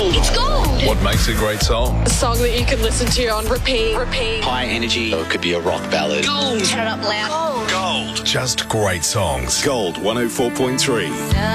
gold. It's gold. What makes a great song? A song that you can listen to on repeat. High energy. Or it could be a rock ballad. Gold. Turn it up loud. Gold. Just great songs. Gold 104.3.